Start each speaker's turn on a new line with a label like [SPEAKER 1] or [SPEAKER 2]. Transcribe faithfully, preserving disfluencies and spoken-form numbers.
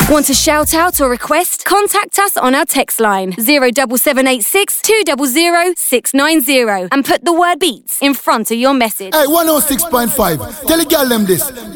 [SPEAKER 1] Want to shout out or request? Contact us on our text line zero seven seven eight six two zero zero six nine zero and put the word beats in front of your message.
[SPEAKER 2] Hey, one oh six point five. Tell the girl them this.